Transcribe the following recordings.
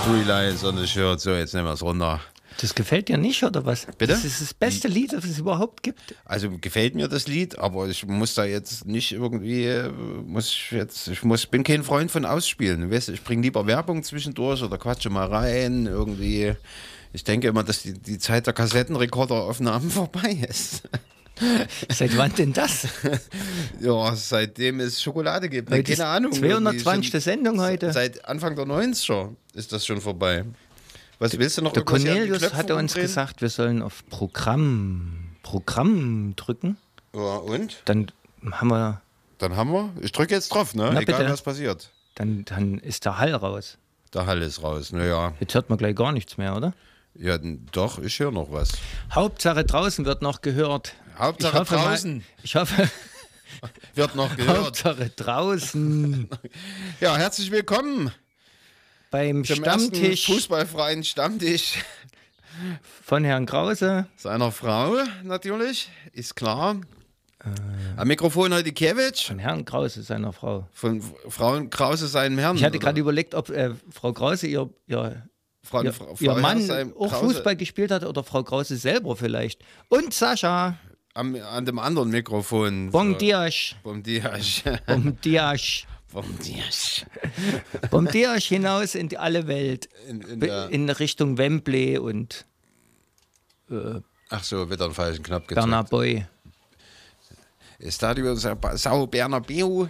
Three Lions on the Shirt. So, jetzt nehmen wir es runter. Das gefällt dir nicht, oder was? Bitte? Das ist das beste Lied, das es überhaupt gibt. Also gefällt mir das Lied, aber ich muss da jetzt nicht irgendwie, bin kein Freund von Ausspielen. Weißt, ich bringe lieber Werbung zwischendurch oder quatsche mal rein. Irgendwie. Ich denke immer, dass die Zeit der Kassettenrekorderaufnahmen vorbei ist. Seit wann denn das? Ja, seitdem es Schokolade gibt. Heute Keine Ahnung. 220. Sendung heute. Seit Anfang der 90er ist das schon vorbei. Was willst du noch? Der Cornelius hatte uns gesagt, wir sollen auf Programm drücken. Ja, und? Dann haben wir. Ich drücke jetzt drauf, ne? Na, egal bitte. was passiert. Dann ist der Hall raus. Der Hall ist raus, naja. Jetzt hört man gleich gar nichts mehr, oder? Ja, doch, ich höre noch was. Hauptsache draußen wird noch gehört. Hauptsache draußen. Ich hoffe. Wird noch gehört. Hauptsache draußen. Ja, herzlich willkommen Beim zum Stammtisch ersten fußballfreien Stammtisch von Herrn Krause. seiner Frau, natürlich, ist klar. Am Mikrofon heute Kiewicz, Von Herrn Krause, seiner Frau. von Frau Krause, seinem Herrn. Ich hatte oder? gerade überlegt, ob Frau Krause ihr Frau Mann seinem auch Krause Fußball gespielt hat oder Frau Krause selber vielleicht. Und Sascha. an dem anderen Mikrofon. Bon Dias. Bon Dias. Bon Dias. Bon Dias. Bon Dias hinaus in die alle Welt. In Richtung Wembley und Ach so, wieder einen falschen Knopf gedrückt. Bernabeu. Stadio Sao Bernabeu.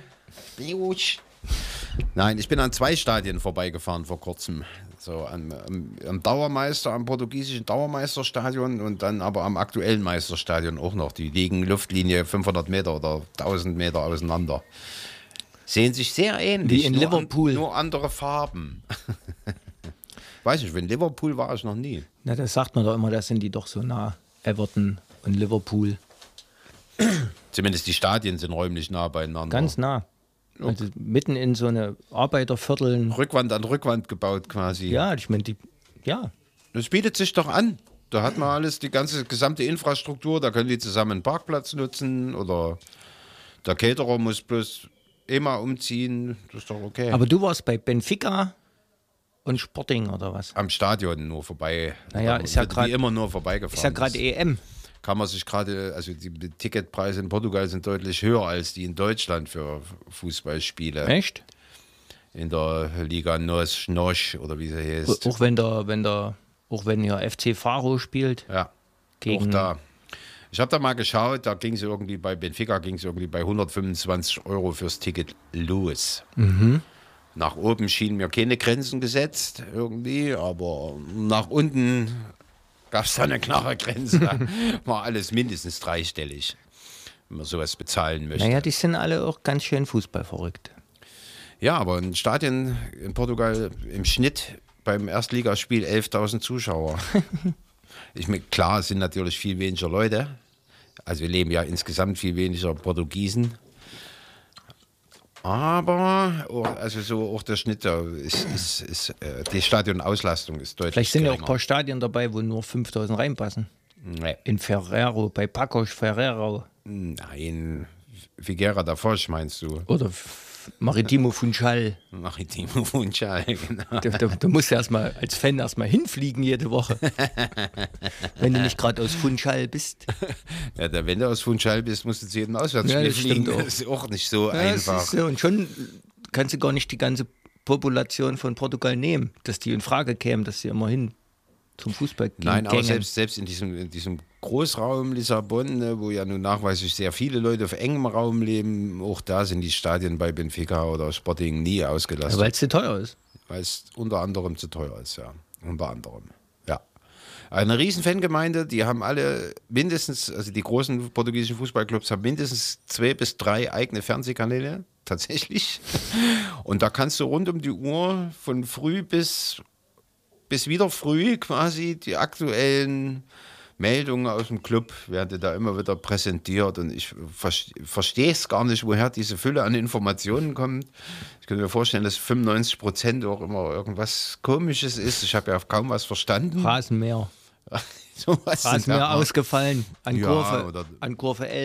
Nein, ich bin an 2 Stadien vorbeigefahren vor kurzem. So am Dauermeister, am portugiesischen Dauermeisterstadion und dann aber am aktuellen Meisterstadion auch noch. Die liegen Luftlinie 500 Meter oder 1000 Meter auseinander. Sehen sich sehr ähnlich. Wie in Liverpool. Nur andere Farben. Weiß nicht, in Liverpool war ich noch nie. Na, das sagt man doch immer, da sind die doch so nah. Everton und Liverpool. Zumindest die Stadien sind räumlich nah beieinander. Ganz nah. Also mitten in so eine Arbeitervierteln. Rückwand an Rückwand gebaut quasi. Ja, ich meine, ja. Das bietet sich doch an. Da hat man alles, die gesamte Infrastruktur, da können die zusammen einen Parkplatz nutzen oder der Caterer muss bloß immer umziehen. Das ist doch okay. Aber du warst bei Benfica und Sporting oder was? Am Stadion nur vorbei. Naja, Da ist ja wird grad- wie immer nur vorbeigefahren. Ist ja gerade EM. Kann man sich gerade, also die Ticketpreise in Portugal sind deutlich höher als die in Deutschland für Fußballspiele. Echt? In der Liga Nos oder wie sie heißt. Auch wenn ja FC Faro spielt. Ja, Gegen- auch da. Ich habe da mal geschaut, da ging es irgendwie bei Benfica bei 125 € fürs Ticket los. Nach oben schienen mir keine Grenzen gesetzt irgendwie, aber nach unten gab es da eine klare Grenze. Da war alles mindestens dreistellig, wenn man sowas bezahlen möchte. Naja, die sind alle auch ganz schön fußballverrückt. Ja, aber ein Stadion in Portugal im Schnitt beim Erstligaspiel 11.000 Zuschauer. Klar, es sind natürlich viel weniger Leute. Also wir leben ja insgesamt viel weniger Portugiesen. Aber auch der Schnitt, die Stadionauslastung ist deutlich Vielleicht sind ja auch ein geringer. paar Stadien dabei, wo nur 5.000 reinpassen. Nee. In Ferrero, bei Pacos Ferrero. Nein, Figueira da Foz meinst du? Oder Maritimo Funchal. Maritimo Funchal, genau. Du musst erstmal als Fan erstmal hinfliegen jede Woche. Wenn du nicht gerade aus Funchal bist. Ja, wenn du aus Funchal bist, musst du zu jedem Auswärtsspiel Ja, das fliegen. stimmt auch. Das ist auch nicht so Ja, das einfach. ist so. Und schon kannst du gar nicht die ganze Population von Portugal nehmen, dass die in Frage kämen, dass sie immerhin zum Fußball gehen. Nein, aber selbst in diesem Großraum Lissabon, ne, wo ja nun nachweislich sehr viele Leute auf engem Raum leben, auch da sind die Stadien bei Benfica oder Sporting nie ausgelastet. Weil es zu teuer ist. Weil es unter anderem zu teuer ist, ja. Unter anderem, ja. Eine riesen Fangemeinde, die haben alle mindestens, also die großen portugiesischen Fußballclubs haben mindestens 2 bis 3 eigene Fernsehkanäle, tatsächlich. Und da kannst du rund um die Uhr von früh bis wieder früh quasi die aktuellen Meldungen aus dem Club werden da immer wieder präsentiert und ich verstehe es gar nicht, woher diese Fülle an Informationen kommt. Ich könnte mir vorstellen, dass 95% auch immer irgendwas Komisches ist. Ich habe ja kaum was verstanden. Rasenmäher. So was Rasenmäher ausgefallen an Ja, Kurve, oder- an Kurve L.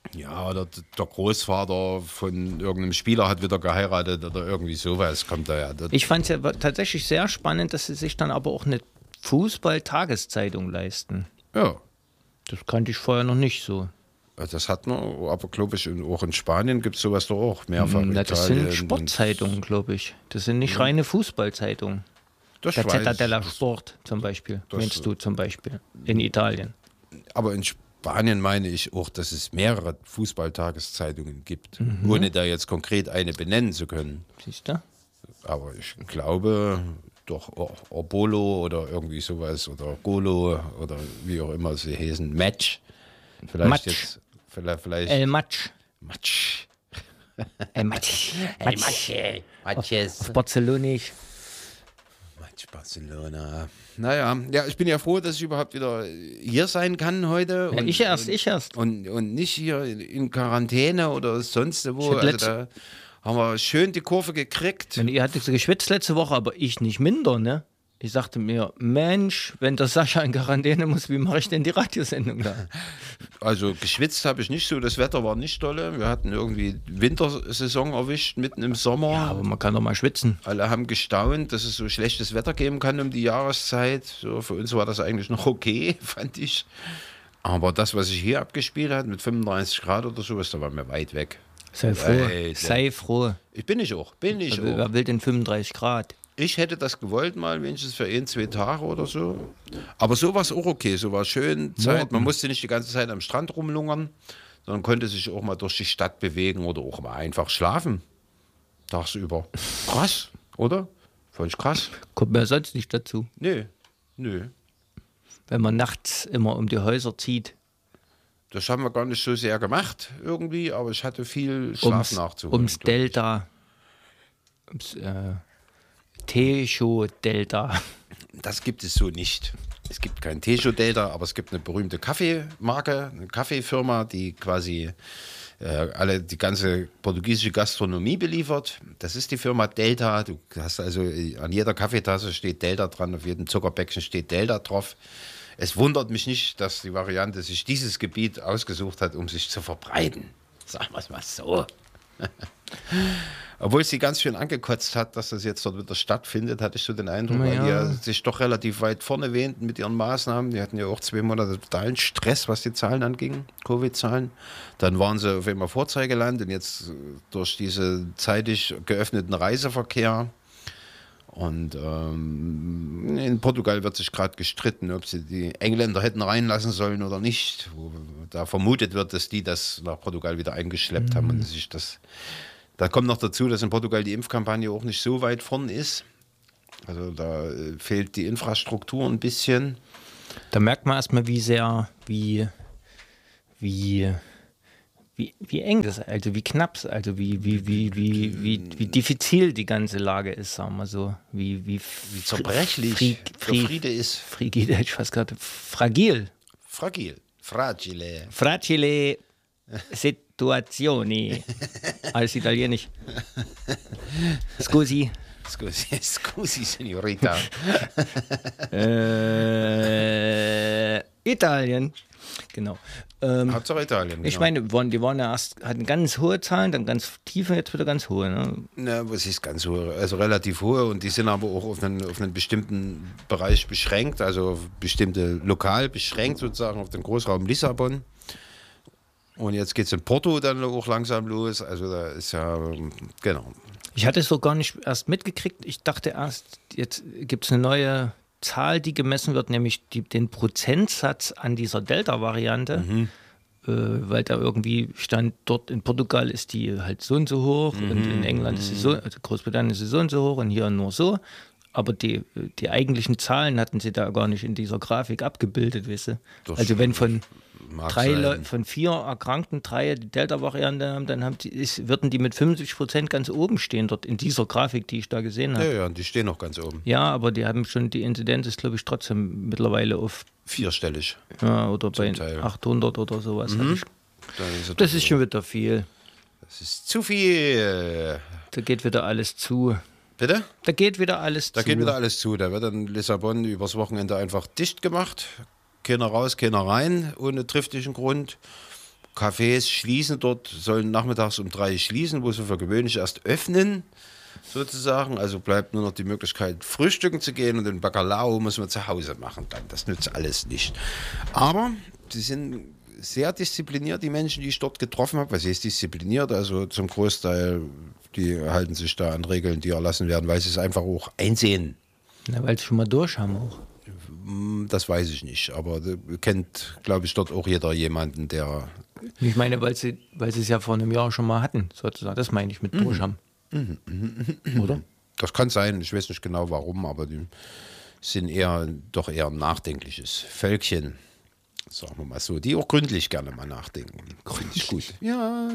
Ja, oder der Großvater von irgendeinem Spieler hat wieder geheiratet oder irgendwie sowas kommt da ja. Ich fand es ja tatsächlich sehr spannend, dass sie sich dann aber auch eine Fußball-Tageszeitung leisten. Ja, Das kannte ich vorher noch nicht so. das hat man, aber glaube ich, auch in Spanien gibt es sowas doch auch mehrfach. Na, das Italien sind Sportzeitungen, glaube ich. Das sind nicht reine Fußballzeitungen. Das Der weiß Zeta ich. della Sport zum Beispiel, meinst du zum Beispiel, in Italien. Aber in Spanien meine ich auch, dass es mehrere Fußballtageszeitungen gibt, ohne da jetzt konkret eine benennen zu können. Siehst du? Aber ich glaube doch Orbolo oder irgendwie sowas oder Golo oder wie auch immer sie heißen. Match. Vielleicht Match. jetzt. Vielleicht. El Match. Match. El Match. Match. Matches. Auf Barcelonisch. Match Barcelona. Naja, ja, ich bin ja froh, dass ich überhaupt wieder hier sein kann heute. Ja, ich erst. Und nicht hier in Quarantäne oder sonst wo. Ich hab Also da haben wir schön die Kurve gekriegt. Ihr hattet so geschwitzt letzte Woche, aber ich nicht minder, ne? Ich sagte mir, Mensch, wenn der Sascha in Quarantäne muss, wie mache ich denn die Radiosendung da? Also geschwitzt habe ich nicht so, das Wetter war nicht dolle. Wir hatten irgendwie Wintersaison erwischt, mitten im Sommer. Ja, aber man kann doch mal schwitzen. Alle haben gestaunt, dass es so schlechtes Wetter geben kann um die Jahreszeit. So, für uns war das eigentlich noch okay, fand ich. Aber das, was sich hier abgespielt hat, mit 35 Grad oder sowas, da waren wir weit weg. Sei froh. Sei froh. Bin ich auch. Wer will denn 35 Grad? Ich hätte das gewollt mal, wenigstens für 1-2 Tage oder so. Aber so war es auch okay, so war schön Zeit. Man musste nicht die ganze Zeit am Strand rumlungern, sondern konnte sich auch mal durch die Stadt bewegen oder auch mal einfach schlafen. Tagsüber. Krass, oder? Fand ich krass. Kommt mir sonst nicht dazu. Nö. Wenn man nachts immer um die Häuser zieht. Das haben wir gar nicht so sehr gemacht irgendwie, aber ich hatte viel Schlaf nachzuholen. Ums Delta. Ums Tejo-Delta. Das gibt es so nicht. Es gibt kein Tejo-Delta, aber es gibt eine berühmte Kaffeemarke, eine Kaffeefirma, die quasi die ganze portugiesische Gastronomie beliefert. Das ist die Firma Delta. Du hast also an jeder Kaffeetasse steht Delta dran, auf jedem Zuckerbäckchen steht Delta drauf. Es wundert mich nicht, dass die Variante sich dieses Gebiet ausgesucht hat, um sich zu verbreiten. Sagen wir es mal so. Obwohl sie ganz schön angekotzt hat, dass das jetzt dort wieder stattfindet, hatte ich so den Eindruck, weil die ja sich doch relativ weit vorne wähnten mit ihren Maßnahmen. Die hatten ja auch 2 Monate totalen Stress, was die Zahlen anging, Covid-Zahlen. Dann waren sie auf einmal Vorzeigeland und jetzt durch diesen zeitig geöffneten Reiseverkehr. Und in Portugal wird sich gerade gestritten, ob sie die Engländer hätten reinlassen sollen oder nicht. Wo da vermutet wird, dass die das nach Portugal wieder eingeschleppt haben und sich das. Da kommt noch dazu, dass in Portugal die Impfkampagne auch nicht so weit vorn ist. Also da fehlt die Infrastruktur ein bisschen. Da merkt man erstmal, wie sehr, wie eng das ist, also wie knapp, also wie diffizil die ganze Lage ist, sagen wir so. Wie zerbrechlich der Friede ist. Frigide, hätte ich fast gerade. Fragil. Fragile. Fragile situazioni. Alles italienisch. Scusi. Scusi, Signorita. Italien. Genau. Hauptsache Italien. Ich meine, die waren ja erst, hatten ganz hohe Zahlen, dann ganz tiefe, jetzt wieder ganz hohe. Ne? Na, was ist ganz hohe? Also relativ hohe und die sind aber auch auf einen bestimmten Bereich beschränkt, also auf bestimmte lokal beschränkt sozusagen auf den Großraum Lissabon. Und jetzt geht es in Porto dann auch langsam los. Also da ist ja, genau. Ich hatte es so gar nicht erst mitgekriegt. Ich dachte erst, jetzt gibt es eine neue Zahl, die gemessen wird, nämlich den Prozentsatz an dieser Delta-Variante, weil da irgendwie stand, dort in Portugal ist die halt so und so hoch und in England ist sie so, also Großbritannien ist sie so und so hoch und hier nur so. Aber die eigentlichen Zahlen hatten sie da gar nicht in dieser Grafik abgebildet, weißt du? Also wenn von 4 Erkrankten 3 die Delta-Variante haben, dann würden die mit 75% ganz oben stehen dort in dieser Grafik, die ich da gesehen habe. Ja, die stehen noch ganz oben. Ja, aber die haben schon, die Inzidenz ist, glaube ich, trotzdem mittlerweile auf 4-stellig. Ja, oder bei Teil. 800 oder sowas. Das ist schon wieder viel. Das ist zu viel. Da geht wieder alles zu. Bitte? Da geht wieder alles zu. Da geht wieder alles zu. Da wird in Lissabon übers Wochenende einfach dicht gemacht. Keiner raus, keiner rein, ohne triftigen Grund. Cafés schließen dort, sollen nachmittags um 3 schließen, wo sie für gewöhnlich erst öffnen, sozusagen. Also bleibt nur noch die Möglichkeit, frühstücken zu gehen und den Bacalao muss man zu Hause machen dann. Das nützt alles nicht. Aber sie sind sehr diszipliniert, die Menschen, die ich dort getroffen habe. Was heißt diszipliniert? Also zum Großteil, die halten sich da an Regeln, die erlassen werden, weil sie es einfach auch einsehen. Na, weil sie schon mal durch haben auch. Das weiß ich nicht, aber kennt, glaube ich, dort auch jeder jemanden, der... Ich meine, weil sie es ja vor einem Jahr schon mal hatten, sozusagen. Das meine ich mit durch haben. Oder? Das kann sein, ich weiß nicht genau warum, aber die sind doch eher ein nachdenkliches Völkchen, sagen wir mal so, die auch gründlich gerne mal nachdenken. Gründlich gut. Ja.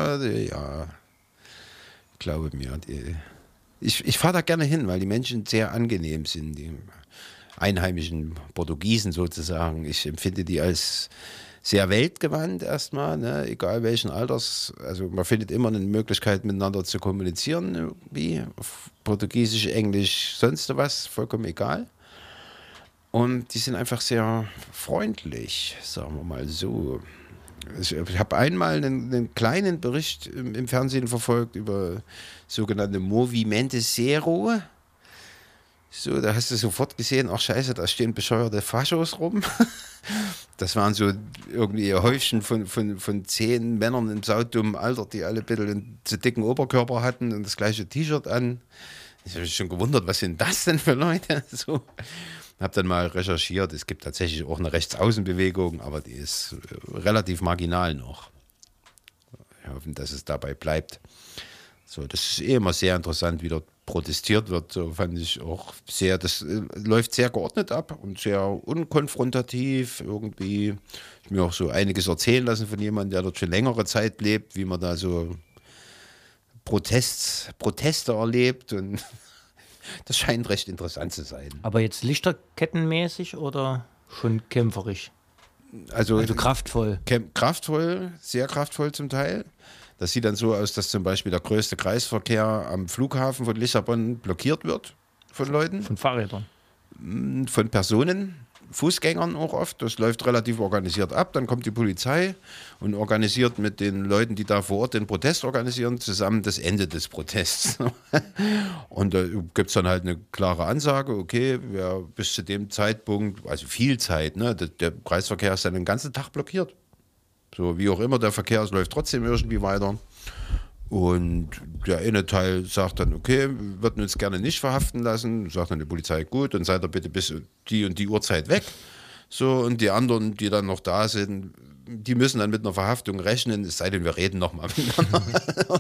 Glaube mir. Ich fahre da gerne hin, weil die Menschen sehr angenehm sind, die einheimischen Portugiesen sozusagen. Ich empfinde die als sehr weltgewandt erstmal, ne? Egal welchen Alters. Also man findet immer eine Möglichkeit, miteinander zu kommunizieren, irgendwie. Auf Portugiesisch, Englisch, sonst was, vollkommen egal. Und die sind einfach sehr freundlich, sagen wir mal so. Ich habe einmal einen kleinen Bericht im Fernsehen verfolgt über sogenannte Movimento Zero. So, da hast du sofort gesehen, ach scheiße, da stehen bescheuerte Faschos rum. Das waren so irgendwie ein Häufchen von 10 Männern im saudummen Alter, die alle ein bisschen einen zu dicken Oberkörper hatten und das gleiche T-Shirt an. Ich habe mich schon gewundert, was sind das denn für Leute? So. Habe dann mal recherchiert, es gibt tatsächlich auch eine Rechtsaußenbewegung, aber die ist relativ marginal noch. Wir hoffen, dass es dabei bleibt. So, das ist immer sehr interessant, wie dort protestiert wird. So fand ich auch sehr, das läuft sehr geordnet ab und sehr unkonfrontativ. Irgendwie ich mir auch so einiges erzählen lassen von jemandem, der dort schon längere Zeit lebt, wie man da so Proteste erlebt und das scheint recht interessant zu sein. Aber jetzt lichterkettenmäßig oder schon kämpferisch? Also kraftvoll? Kraftvoll, sehr kraftvoll zum Teil. Das sieht dann so aus, dass zum Beispiel der größte Kreisverkehr am Flughafen von Lissabon blockiert wird von Leuten. Von Fahrrädern? Von Personen, Fußgängern auch oft. Das läuft relativ organisiert ab. Dann kommt die Polizei und organisiert mit den Leuten, die da vor Ort den Protest organisieren, zusammen das Ende des Protests. Und da gibt es dann halt eine klare Ansage, okay, wer bis zu dem Zeitpunkt, also viel Zeit, ne, der Kreisverkehr ist dann den ganzen Tag blockiert. So wie auch immer, der Verkehr, es läuft trotzdem irgendwie weiter. Und der eine Teil sagt dann, okay, wir würden uns gerne nicht verhaften lassen. Sagt dann die Polizei, gut, dann seid ihr bitte bis die und die Uhrzeit weg. So, und die anderen, die dann noch da sind, die müssen dann mit einer Verhaftung rechnen, es sei denn, wir reden nochmal miteinander.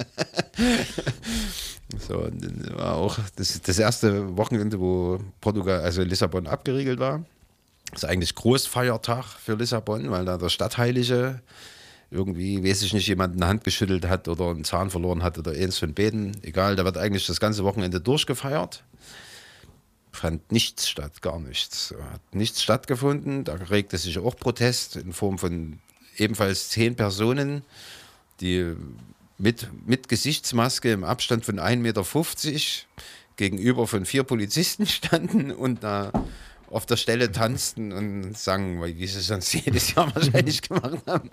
So, und dann war auch das erste Wochenende, wo Portugal, also Lissabon abgeriegelt war. Das ist eigentlich Großfeiertag für Lissabon, weil da der Stadtheilige irgendwie, weiß ich nicht, jemand eine Hand geschüttelt hat oder einen Zahn verloren hat oder eins von beiden. Egal, da wird eigentlich das ganze Wochenende durchgefeiert. Fand nichts statt, gar nichts. Hat nichts stattgefunden. Da regte sich auch Protest in Form von ebenfalls 10 Personen, die mit Gesichtsmaske im Abstand von 1,50 Meter gegenüber von 4 Polizisten standen und da auf der Stelle tanzten und sangen, wie sie es sonst jedes Jahr wahrscheinlich gemacht haben.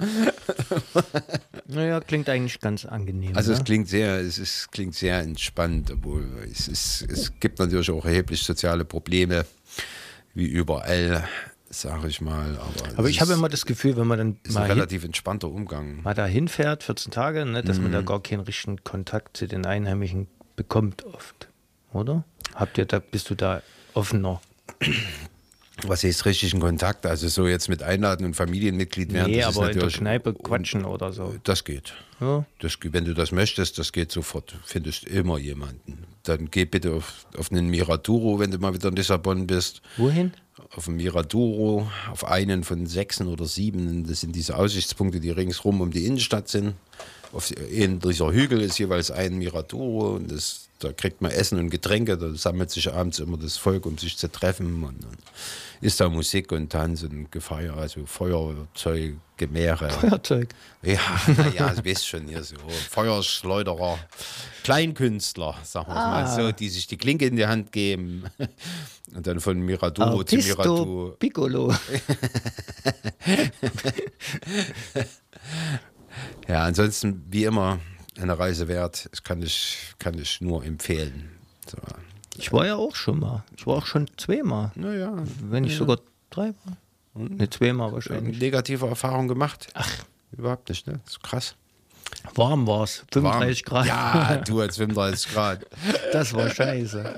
Naja, klingt eigentlich ganz angenehm. Also ne? es klingt sehr entspannt, obwohl es gibt natürlich auch erheblich soziale Probleme, wie überall, sage ich mal. Aber ich habe immer das Gefühl, wenn man dann ist ein relativ entspannter Umgang. Mal da hinfährt, 14 Tage, ne, dass man da gar keinen richtigen Kontakt zu den Einheimischen bekommt oft, oder? Bist du da offener? Was ist richtigen Kontakt? Also so jetzt mit Einladen und Familienmitglied werden. Nee, das aber ist in der Kneipe quatschen oder so. Das geht. Ja? Wenn du das möchtest, das geht sofort. Findest immer jemanden. Dann geh bitte auf einen Miraduro, wenn du mal wieder in Lissabon bist. Wohin? Auf einen Miraduro, auf einen von 6 oder 7. Das sind diese Aussichtspunkte, die ringsrum um die Innenstadt sind. Auf dieser Hügel ist jeweils ein Miraduro und da kriegt man Essen und Getränke, da sammelt sich abends immer das Volk, um sich zu treffen und dann ist da Musik und Tanz und Gefeier, also Feuerzeug, Gemehre. Feuerzeug? Ja, du weißt schon, hier so Feuerschleuderer, Kleinkünstler, sagen wir mal so, die sich die Klinke in die Hand geben und dann von Miraduro zu Miraduro. Piccolo. Ja, ansonsten, wie immer, eine Reise wert. Das kann ich nur empfehlen. So. Ich war ja auch schon mal. Ich war auch schon 2-mal. Naja. Wenn nicht sogar 3-mal. Ne, 2-mal wahrscheinlich. Negative Erfahrung gemacht? Ach. Überhaupt nicht, ne? Das ist krass. Warm war es. 35 Grad. Ja, du als 35 Grad. Das war scheiße.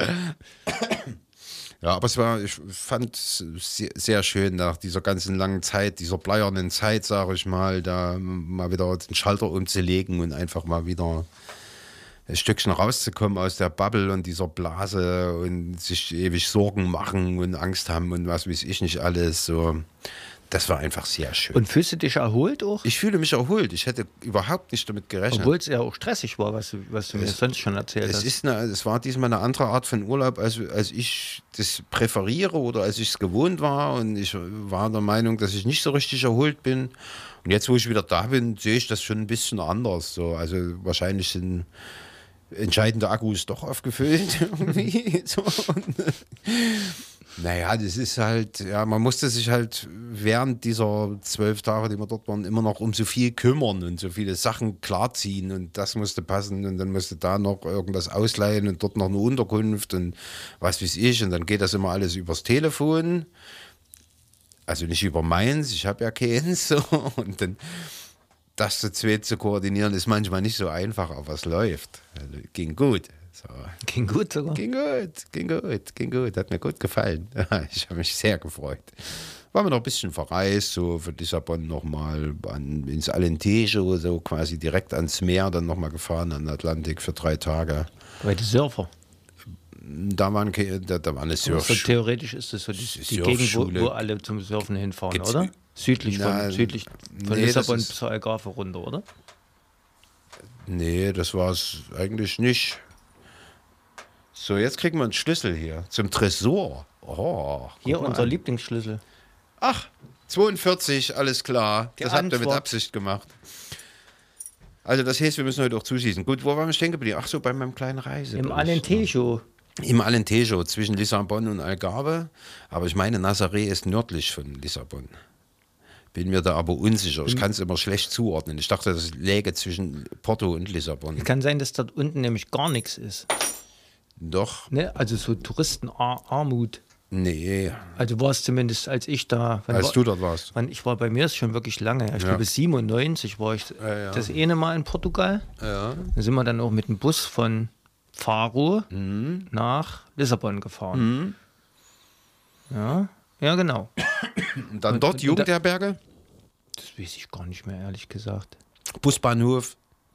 Ja, aber ich fand es sehr, sehr schön nach dieser ganzen langen Zeit, dieser bleiernen Zeit, sage ich mal, da mal wieder den Schalter umzulegen und einfach mal wieder ein Stückchen rauszukommen aus der Bubble und dieser Blase und sich ewig Sorgen machen und Angst haben und was weiß ich nicht alles. So. Das war einfach sehr schön. Und fühlst du dich erholt auch? Ich fühle mich erholt. Ich hätte überhaupt nicht damit gerechnet. Obwohl es ja auch stressig war, was du mir sonst schon erzählt hast. Es war diesmal eine andere Art von Urlaub, als ich das präferiere oder als ich es gewohnt war. Und ich war der Meinung, dass ich nicht so richtig erholt bin. Und jetzt, wo ich wieder da bin, sehe ich das schon ein bisschen anders. So. Also wahrscheinlich sind entscheidende Akkus doch aufgefüllt. Irgendwie. So. Naja, das ist halt, ja, man musste sich halt während dieser 12 Tage, die wir dort waren, immer noch um so viel kümmern und so viele Sachen klarziehen und das musste passen und dann musste da noch irgendwas ausleihen und dort noch eine Unterkunft und was weiß ich und dann geht das immer alles übers Telefon, also nicht über meins, ich habe ja keins, so, und dann das zu zweit zu koordinieren ist manchmal nicht so einfach, aber es läuft, also, ging gut. So. Ging gut sogar? Ging gut. Hat mir gut gefallen. Ich habe mich sehr gefreut. Waren wir noch ein bisschen verreist, so von Lissabon nochmal ins Alentejo, so quasi direkt ans Meer, dann nochmal gefahren an den Atlantik für 3 Tage. Bei den Surfer? Da war eine So, theoretisch ist das so die Gegend, wo alle zum Surfen hinfahren, oder? Südlich von Lissabon bis zur Algarve runter, oder? Nee, das war es eigentlich nicht. So, jetzt kriegen wir einen Schlüssel hier zum Tresor. Oh, hier unser Lieblingsschlüssel. Ach, 42, alles klar. Das habt ihr mit Absicht gemacht. Also das heißt, wir müssen heute auch zuschießen. Gut, wo waren wir stehen geblieben? Ach so, bei meinem kleinen Reise. Im Alentejo. Im Alentejo, zwischen Lissabon und Algarve. Aber ich meine, Nazaré ist nördlich von Lissabon. Bin mir da aber unsicher. Ich kann es immer schlecht zuordnen. Ich dachte, das läge zwischen Porto und Lissabon. Kann sein, dass dort unten nämlich gar nichts ist. Doch. Ne? Also so Touristenarmut. Nee. Also war es zumindest, als ich da... Du dort warst. Ich war bei mir ist schon wirklich lange. Ich glaube 97 war ich das eine Mal in Portugal. Ja. Da sind wir dann auch mit dem Bus von Faro nach Lissabon gefahren. Ja, genau. Und dann dort Jugendherberge? Das weiß ich gar nicht mehr, ehrlich gesagt. Busbahnhof?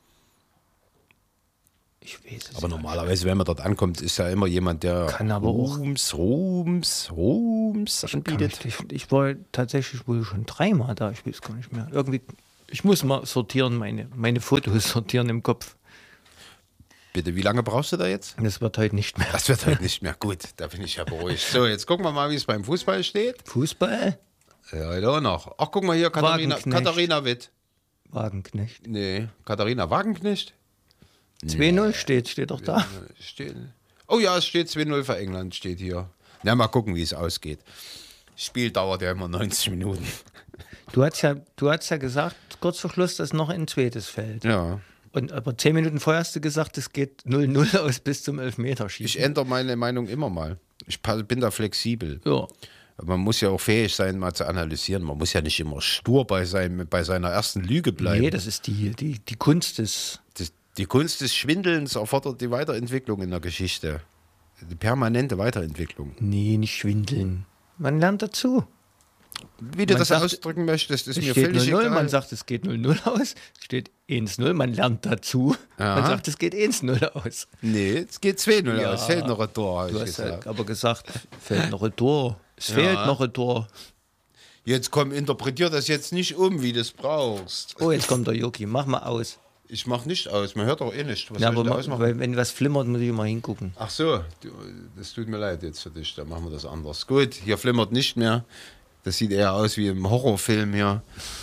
Ich weiß es aber normalerweise, wenn man dort ankommt, ist ja immer jemand, der kann aber Rums anbietet. Ich war tatsächlich wohl schon 3-mal da, ich weiß gar nicht mehr. Irgendwie, ich muss mal sortieren, meine Fotos sortieren im Kopf. Bitte, wie lange brauchst du da jetzt? Das wird heute nicht mehr. Das wird heute nicht mehr. Gut, da bin ich ja beruhigt. So, jetzt gucken wir mal, wie es beim Fußball steht. Fußball? Ja, heute auch noch. Ach, guck mal hier, Katharina Witt. Wagenknecht. Nee, Katharina Wagenknecht. 2-0 steht doch da. Oh ja, es steht 2-0 für England, steht hier. Na, mal gucken, wie es ausgeht. Spiel dauert ja immer 90 Minuten. Du hast ja gesagt, kurz vor Schluss, dass noch ein zweites fällt. Ja. Aber 10 Minuten vorher hast du gesagt, es geht 0-0 aus bis zum Elfmeterschießen. Ich ändere meine Meinung immer mal. Ich bin da flexibel. Ja. Man muss ja auch fähig sein, mal zu analysieren. Man muss ja nicht immer stur bei seiner ersten Lüge bleiben. Nee, das ist die Kunst des... Die Kunst des Schwindelns erfordert die Weiterentwicklung in der Geschichte. Die permanente Weiterentwicklung. Nee, nicht schwindeln. Man lernt dazu. Wie du das ausdrücken möchtest, ist mir völlig egal. Man sagt, es geht 0-0 aus. Es steht 1-0. Man lernt dazu. Ja. Man sagt, es geht 1-0 aus. Nee, es geht 2-0 aus. Fällt noch ein Tor. Du hast halt aber gesagt, fällt noch ein Tor. Es fehlt noch ein Tor. Jetzt komm, interpretier das jetzt nicht um, wie du es brauchst. Oh, jetzt kommt der Joki. Mach mal aus. Ich mach nicht aus, man hört doch eh nicht. Was ja, aber weil, wenn was flimmert, muss ich mal hingucken. Ach so, das tut mir leid jetzt für dich, dann machen wir das anders. Gut, hier flimmert nicht mehr. Das sieht eher aus wie im Horrorfilm hier.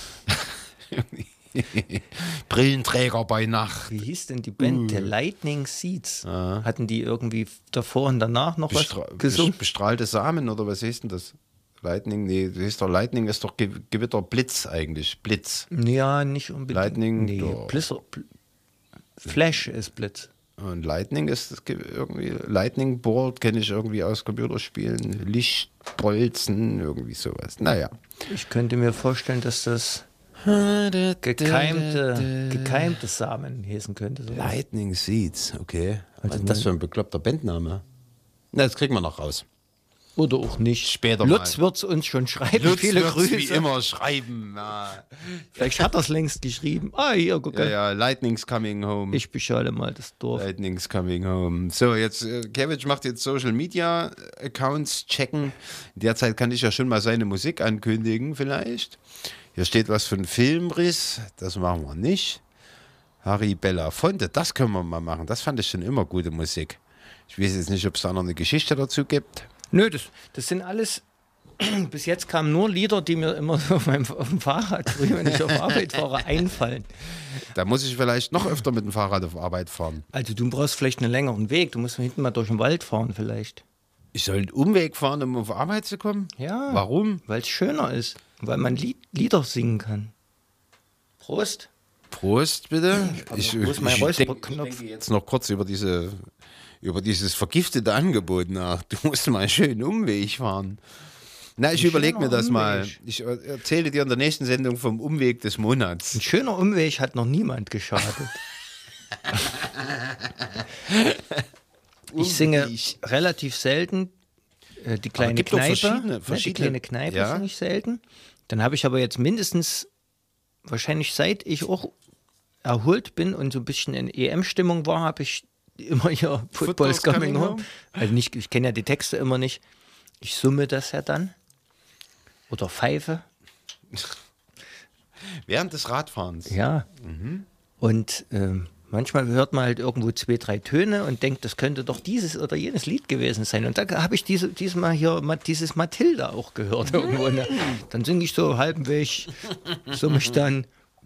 Brillenträger bei Nacht. Wie hieß denn die Band? The Lightning Seeds. Hatten die irgendwie davor und danach noch was gesungen? Bestrahlte Samen oder was heißt denn das? Lightning, nee, du siehst doch, Lightning ist doch Gewitter, Blitz eigentlich. Blitz. Ja, nicht unbedingt. Lightning, Nee, doch. Flash ist Blitz. Und Lightning ist irgendwie, Lightning Bolt kenne ich irgendwie aus Computerspielen. Lichtbolzen, irgendwie sowas. Naja. Ich könnte mir vorstellen, dass das gekeimte Samen heißen könnte. Sowas. Lightning Seeds, okay. Was Also ist das für ein bekloppter Bandname? Na, das kriegen wir noch raus. Oder auch nicht. Später Lutz mal. wird es uns schon schreiben. Lutz Viele wird's Grüße. wie immer schreiben. Ja. Vielleicht hat er es längst geschrieben. Ah, hier, guck Ja, mal. ja, Lightning's coming home. Ich beschale mal das Dorf. Lightning's coming home. So, jetzt, Kevin macht jetzt Social Media Accounts checken. Derzeit kann ich ja schon mal seine Musik ankündigen, vielleicht. Hier steht was von Filmriss. Das machen wir nicht. Harry Belafonte, das können wir mal machen. Das fand ich schon immer gute Musik. Ich weiß jetzt nicht, ob es da noch eine Geschichte dazu gibt. Nö, das sind alles. Bis jetzt kamen nur Lieder, die mir immer so auf dem Fahrrad, früher, wenn ich auf Arbeit fahre, einfallen. Da muss ich vielleicht noch öfter mit dem Fahrrad auf Arbeit fahren. Also du brauchst vielleicht einen längeren Weg. Du musst hinten mal durch den Wald fahren vielleicht. Ich soll einen Umweg fahren, um auf Arbeit zu kommen? Ja. Warum? Weil es schöner ist. Weil man Lieder singen kann. Prost. Prost, bitte. Wo ist mein Räusperknopf? Ich denke jetzt noch kurz über dieses vergiftete Angebot nach. Du musst mal einen schönen Umweg fahren. Na, ich überlege mir das mal. Ich erzähle dir in der nächsten Sendung vom Umweg des Monats. Ein schöner Umweg hat noch niemand geschadet. Ich singe relativ selten die kleine gibt doch Kneipe. verschiedene- Die kleine Kneipe ja. singe ich selten. Dann habe ich aber jetzt mindestens, wahrscheinlich seit ich auch erholt bin und so ein bisschen in EM-Stimmung war, habe ich immer hier Football's Coming Home. Also nicht, ich kenne ja die Texte immer nicht. Ich summe das ja dann. Oder pfeife. Während des Radfahrens. Ja. Und manchmal hört man halt irgendwo 2, 3 Töne und denkt, das könnte doch dieses oder jenes Lied gewesen sein. Und da habe ich diesmal hier dieses Mathilda auch gehört irgendwo. Ne? Dann singe ich so halbwegs, summe ich dann.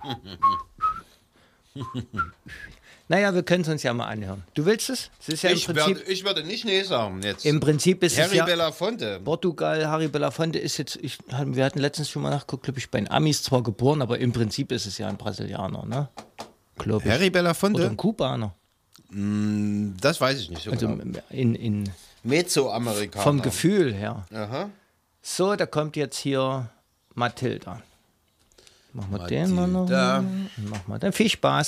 Naja, wir können es uns ja mal anhören. Du willst es? Es ist ja im Prinzip. Ich würde nicht nee sagen jetzt. Im Prinzip ist es Harry ja. Belafonte. Portugal, Harry Belafonte ist jetzt, wir hatten letztens schon mal nachgeguckt, glaube ich, bei den Amis zwar geboren, aber im Prinzip ist es ja ein Brasilianer, ne? Glaube ich. Harry Belafonte? Oder ein Kubaner. Das weiß ich nicht so Also genau. in Mesoamerikaner. vom Gefühl her. Aha. So, da kommt jetzt hier Mathilda. Machen wir den mal noch. Mathilda. Machen wir den. Viel Spaß.